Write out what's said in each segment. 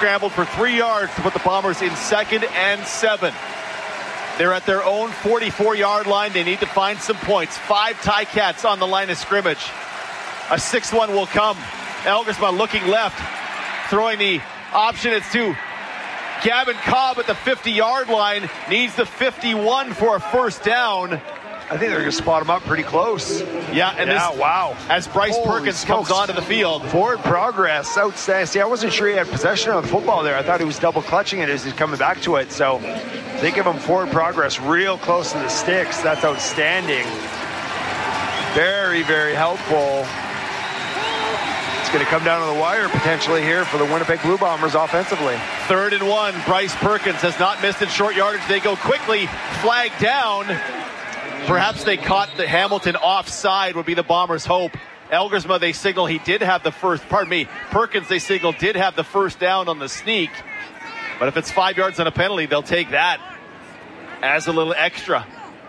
scrambled for 3 yards to put the Bombers in 2nd and 7. They're at their own 44-yard line. They need to find some points. 5 Ticats on the line of scrimmage. A 6th one will come. Elgersma looking left, throwing the option. It's to Gavin Cobb at the 50-yard line. Needs the 51 for a first down. I think they're going to spot him up pretty close. Yeah, and wow. As Bryce Perkins comes onto the field. Forward progress, outstanding. See, I wasn't sure he had possession of the football there. I thought he was double clutching it as he's coming back to it. So they give him forward progress real close to the sticks. That's outstanding. Very, very helpful. It's going to come down to the wire potentially here for the Winnipeg Blue Bombers offensively. 3rd and 1. Bryce Perkins has not missed in short yardage. They go quickly. Flag down. Perhaps they caught the Hamilton offside would be the Bombers' hope. Elgersma, they signal he did have the first, Perkins, they signal did have the first down on the sneak. But if it's 5 yards on a penalty, they'll take that as a little extra.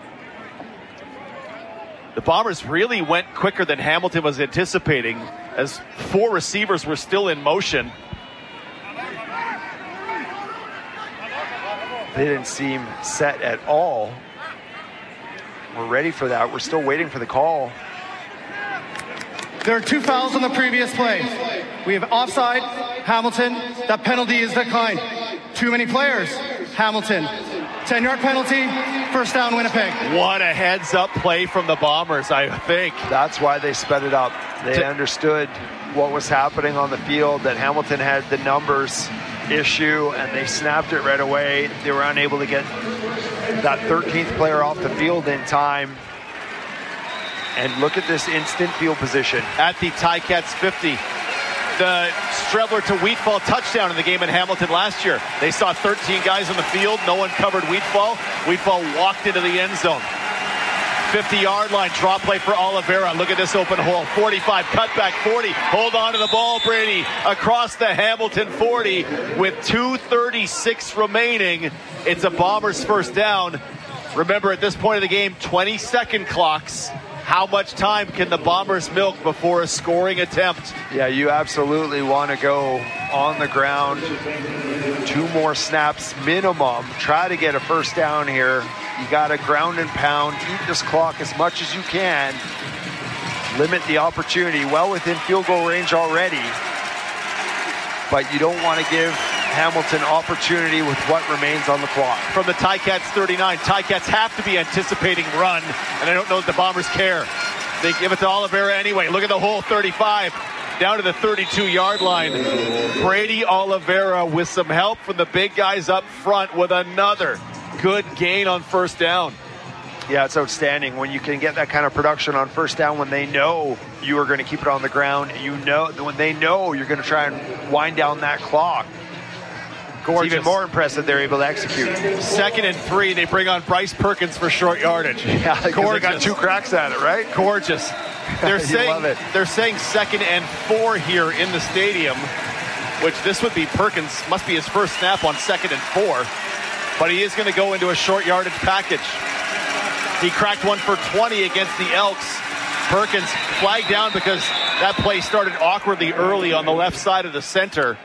The Bombers really went quicker than Hamilton was anticipating as 4 receivers were still in motion. They didn't seem set at all. We're ready for that. We're still waiting for the call. There are 2 fouls on the previous play. We have offside, Hamilton. That penalty is declined. Too many players, Hamilton. 10-yard penalty, first down Winnipeg. What a heads-up play from the Bombers, I think. That's why they sped it up. They understood what was happening on the field, that Hamilton had the numbers issue, and they snapped it right away. They were unable to get that 13th player off the field in time. And look at this instant field position. At the Ticats 50. The Strebler to Wheatfall touchdown in the game in Hamilton last year. They saw 13 guys on the field. No one covered Wheatfall. Wheatfall walked into the end zone. 50-yard line, draw play for Oliveira. Look at this open hole. 45, cutback 40. Hold on to the ball, Brady. Across the Hamilton 40 with 2:36 remaining. It's a Bombers first down. Remember, at this point of the game, 20-second clocks. How much time can the Bombers milk before a scoring attempt? Yeah, you absolutely want to go on the ground. 2 more snaps minimum. Try to get a first down here. You got to ground and pound. Eat this clock as much as you can. Limit the opportunity. Well within field goal range already. But you don't want to give Hamilton opportunity with what remains on the clock. From the Ticats 39, Ticats have to be anticipating run, and I don't know if the Bombers care. They give it to Oliveira anyway. Look at the hole, 35, down to the 32-yard line. Brady Oliveira with some help from the big guys up front with another good gain on first down. Yeah, it's outstanding when you can get that kind of production on first down when they know you are going to keep it on the ground. You know, when they know you're going to try and wind down that clock. Gorgeous. It's even more impressive they're able to execute. 2nd and 3, they bring on Bryce Perkins for short yardage. Yeah, because they got 2 cracks at it, right? Gorgeous. They're saying 2nd and 4 here in the stadium, which this would be Perkins, must be his first snap on 2nd and 4, but he is going to go into a short yardage package. He cracked one for 20 against the Elks. Perkins flagged down because that play started awkwardly early on the left side of the center.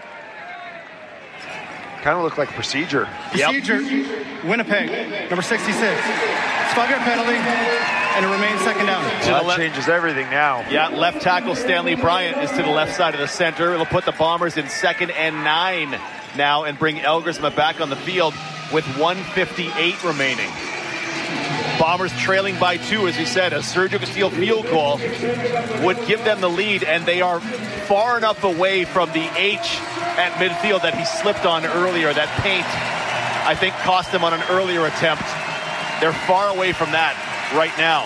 Kind of looked like procedure. Procedure, Winnipeg, number 66. It's 5-yard penalty, and it remains second down. That changes everything now. Yeah, left tackle Stanley Bryant is to the left side of the center. It'll put the Bombers in 2nd and 9 now and bring Elgersma back on the field with 1:58 remaining. Bombers trailing by 2, as we said. A Sergio Castillo field goal would give them the lead, and they are far enough away from the H at midfield that he slipped on earlier. That paint, I think, cost him on an earlier attempt. They're far away from that right now.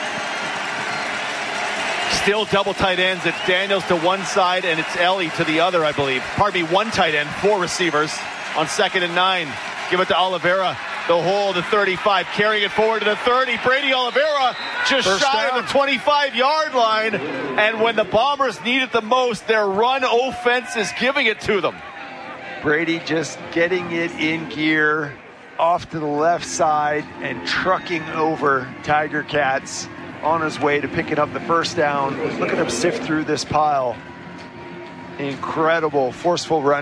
Still double tight ends. It's Daniels to one side, and it's Ellie to the other, I believe. Pardon me, 1 tight end, 4 receivers on 2nd and 9. Give it to Oliveira. The hole, the 35, carrying it forward to the 30. Brady Oliveira just first shy down. of the 25-yard line. And when the Bombers need it the most, their run offense is giving it to them. Brady just getting it in gear off to the left side and trucking over Tiger Cats on his way to picking up the first down. Look at him sift through this pile. Incredible, forceful run.